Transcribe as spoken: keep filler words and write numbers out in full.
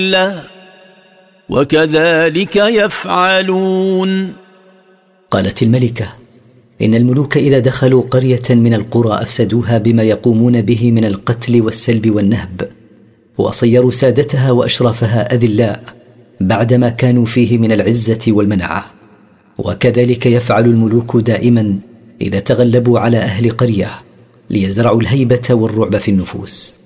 الله وكذلك يفعلون. قالت الملكة: إن الملوك إذا دخلوا قرية من القرى أفسدوها بما يقومون به من القتل والسلب والنهب، وصيروا سادتها وأشرافها أذلاء بعدما كانوا فيه من العزة والمنعة. وكذلك يفعل الملوك دائما إذا تغلبوا على أهل قرية ليزرعوا الهيبة والرعب في النفوس.